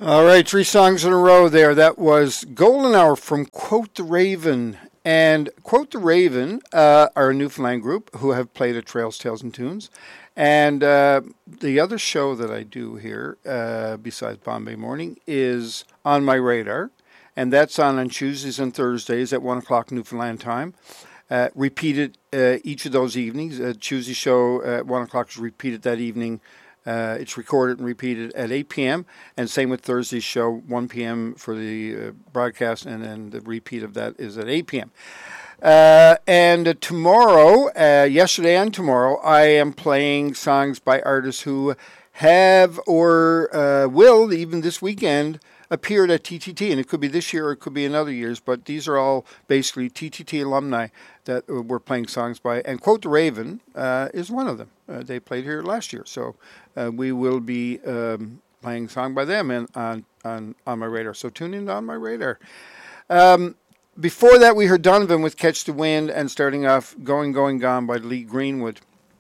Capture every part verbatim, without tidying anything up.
All right, three songs in a row there. That was Golden Hour from Quote the Raven. And Quote the Raven uh, are a Newfoundland group who have played at Trails, Tales, and Tunes. And uh, the other show that I do here, uh, besides Bombay Morning, is On My Radar. And that's on on Tuesdays and Thursdays at one o'clock Newfoundland time. Uh, repeated uh, each of those evenings. A Tuesday show at one o'clock is repeated that evening. Uh, it's recorded and repeated at eight p.m. And same with Thursday's show, one p.m. for the uh, broadcast, and then the repeat of that is at eight p.m. Uh, and uh, tomorrow, uh, yesterday and tomorrow, I am playing songs by artists who have or uh, will, even this weekend, appeared at T T T. And it could be this year or it could be in other years, but these are all basically T T T alumni that we're playing songs by. And Quote the Raven uh, is one of them. Uh, they played here last year, so uh, we will be um, playing a song by them and on, on, on My Radar. So tune in to On My Radar. Um, before that, we heard Donovan with Catch the Wind, and starting off Going, Going, Gone by Lee Greenwood.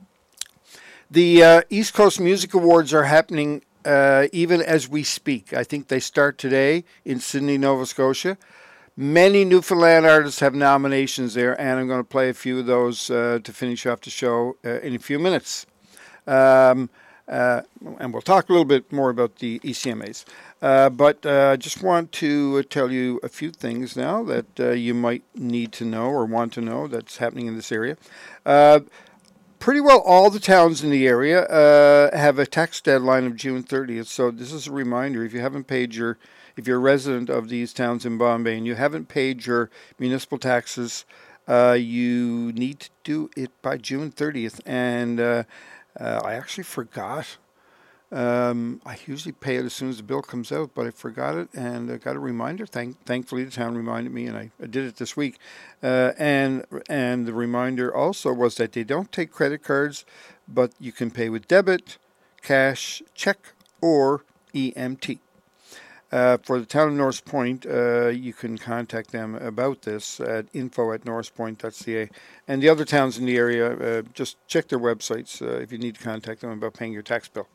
The uh, East Coast Music Awards are happening uh, even as we speak. I think they start today in Sydney, Nova Scotia. Many Newfoundland artists have nominations there, and I'm going to play a few of those uh, to finish off the show uh, in a few minutes. Um, uh, and we'll talk a little bit more about the E C M As. Uh, but I uh, just want to tell you a few things now that uh, you might need to know or want to know that's happening in this area. Uh, pretty well all the towns in the area uh, have a tax deadline of June thirtieth. So this is a reminder, if you haven't paid your If you're a resident of these towns in Bombay and you haven't paid your municipal taxes, uh, you need to do it by June thirtieth. And uh, uh, I actually forgot. Um, I usually pay it as soon as the bill comes out, but I forgot it and I got a reminder. Thank, thankfully, the town reminded me, and I, I did it this week. Uh, and and the reminder also was that they don't take credit cards, but you can pay with debit, cash, check, or E M T. Uh, for the town of Norris Point, uh, you can contact them about this at info at norris point dot c a. And the other towns in the area, uh, just check their websites uh, if you need to contact them about paying your tax bill.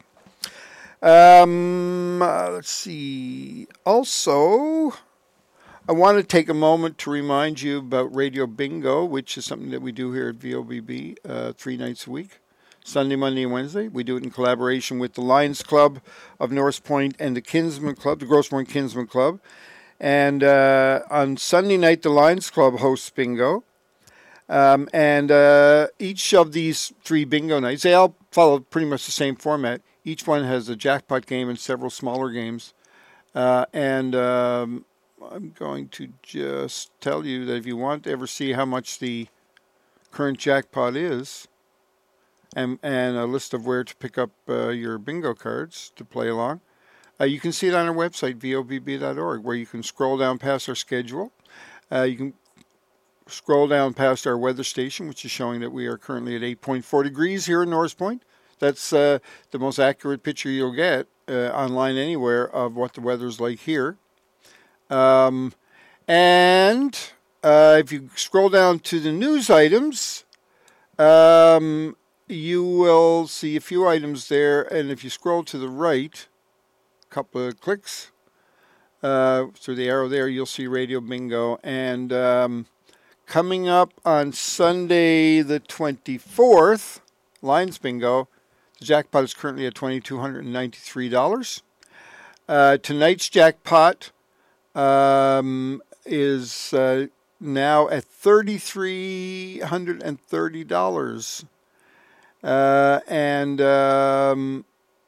Um, uh, let's see. Also, I want to take a moment to remind you about Radio Bingo, which is something that we do here at V O B B uh, three nights a week. Sunday, Monday, and Wednesday. We do it in collaboration with the Lions Club of Norris Point and the Kinsman Club, the Grossmore Kinsman Club. And uh, on Sunday night, the Lions Club hosts bingo. Um, and uh, each of these three bingo nights, they all follow pretty much the same format. Each one has a jackpot game and several smaller games. Uh, and um, I'm going to just tell you that if you want to ever see how much the current jackpot is, And, and a list of where to pick up uh, your bingo cards to play along. Uh, you can see it on our website, v o b b dot org, where you can scroll down past our schedule. Uh, you can scroll down past our weather station, which is showing that we are currently at eight point four degrees here in Norris Point. That's uh, the most accurate picture you'll get uh, online anywhere of what the weather's like here. Um, and uh, if you scroll down to the news items, um, you will see a few items there, and if you scroll to the right, a couple of clicks uh, through the arrow there, you'll see Radio Bingo. And um, coming up on Sunday the twenty-fourth, Lions Bingo, the jackpot is currently at two thousand two hundred ninety-three dollars. Uh, tonight's jackpot um, is uh, now at three thousand three hundred thirty dollars. Uh, and um,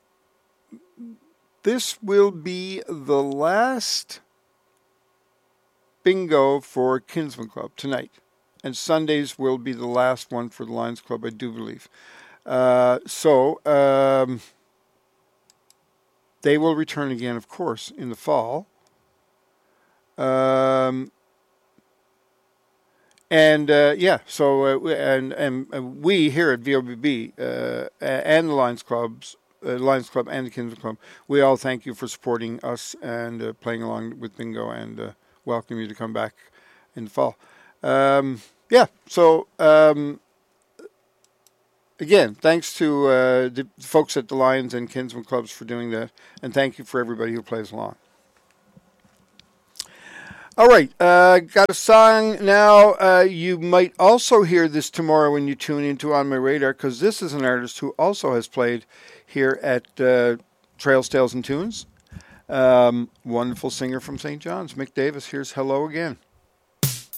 this will be the last bingo for Kinsman Club tonight. And Sundays will be the last one for the Lions Club, I do believe. Uh, so um, they will return again, of course, in the fall. Um And, uh, yeah, so, uh, and and we here at V O B B uh, and the Lions Clubs, uh, Lions Club and the Kinsman Club, we all thank you for supporting us and uh, playing along with bingo, and uh, welcome you to come back in the fall. Um, yeah, so, um, again, thanks to uh, the folks at the Lions and Kinsman Clubs for doing that, and thank you for everybody who plays along. All right, uh, got a song now. Uh, you might also hear this tomorrow when you tune into On My Radar, because this is an artist who also has played here at uh, Trails, Tales, and Tunes. Um, wonderful singer from Saint John's, Mick Davis. Here's Hello Again.